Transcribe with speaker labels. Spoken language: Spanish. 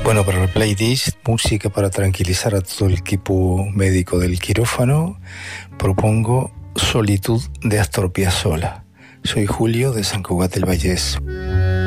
Speaker 1: Bueno, para el playlist, música para tranquilizar a todo el equipo médico del quirófano, propongo Solitud de Astor Piazzolla. Soy Julio de San Cugat del Vallés.